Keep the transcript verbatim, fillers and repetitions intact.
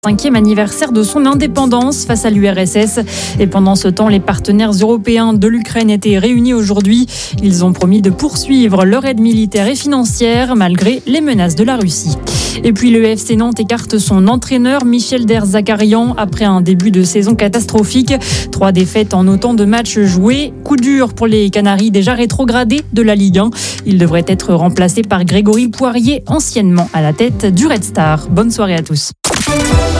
Cinquième anniversaire de son indépendance face à l'U R S S. Et pendant ce temps, les partenaires européens de l'Ukraine étaient réunis aujourd'hui. Ils ont promis de poursuivre leur aide militaire et financière malgré les menaces de la Russie. Et puis le F C Nantes écarte son entraîneur Michel Derzakarian après un début de saison catastrophique. Trois défaites en autant de matchs joués. Coup dur pour les Canaries déjà rétrogradés de la Ligue un. Il devrait être remplacé par Grégory Poirier, anciennement à la tête du Red Star. Bonne soirée à tous.